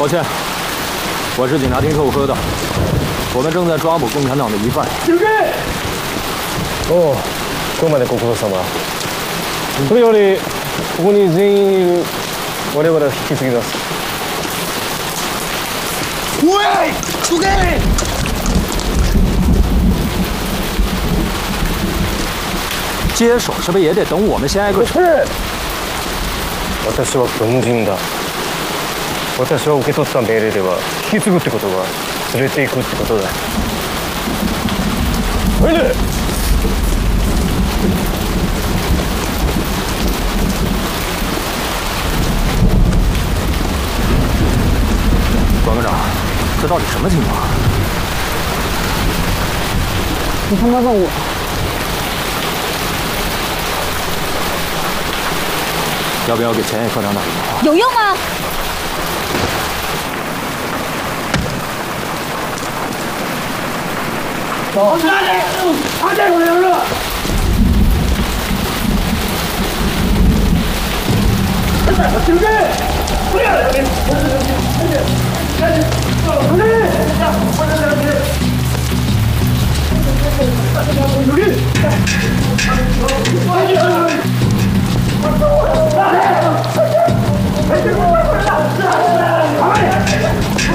抱歉，我是警察厅特务科的，我们正在抓捕共产党的疑犯。警官。 おう、ここまでご苦労様。それよりここに全員いる我々は引き継ぎます。 喂，出给！ 接手是不是也得等我们先挨个？ 是。私は軍人だ。私は受け取った命令では引き継ぐってことは連れていくってことだ。おいで。 管科长，这到底什么情况？ 你他妈问我！ 要不要给前野科长打个电话？ 有用吗？ 走，阿健，我留着。警官，不要两边，赶紧，努力，我这两边。努力，快点！